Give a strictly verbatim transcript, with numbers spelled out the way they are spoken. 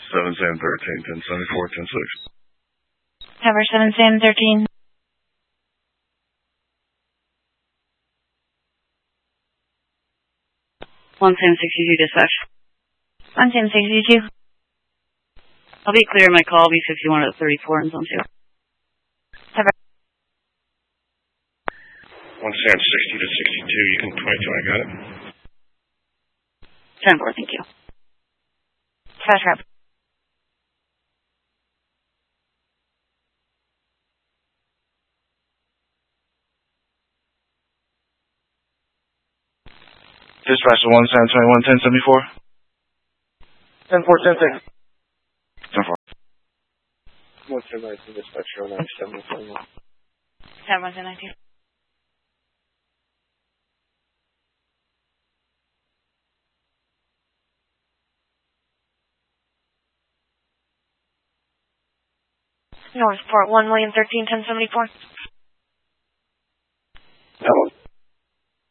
seven Sam thirteen, ten seventy-four, ten six. Tower seven Sam thirteen. one Sam sixty-two dispatch. one Sam sixty-two. I'll be clear my call, B fifty-one at thirty-four and zone two. Tower. one Sam sixty to sixty-two, you can twenty-two, I got it. ten four, thank you. Fast trap. Dispatch to one Sam twenty-one, ten seventy-four. ten four, ten six. ten four. one Sam nineteen, dispatch zero nine seven seven one. Tower one Sam nineteen. North Port one William thirteen, ten seventy-four.